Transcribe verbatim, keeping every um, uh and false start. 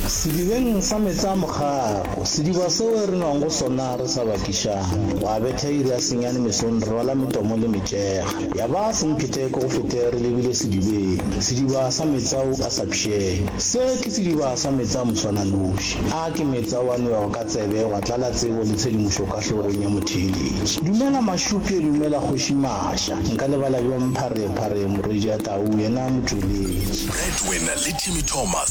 Sedibeng sa metsa mokgako, sediba seo re nang go sona re sa bakišang. Wa betha iri ya senyane mesong re rwala metomo le metšega. Ya ba semphete ko go fete re lebile sedibeng. Sediba sa metsao a sa pšheng. Se ke sediba sa metsa motshwananoši. A ke metsa wa newa ka tsebe wa tlala tsebo le tshedimošo ka hlogong ya motheeletši. Dumela Mašupe, dumela Kgoši Mašha. Nka lebala bja mphare-phare moredi a tau yena motšweletši. Breadwinner le Timmy Thomas.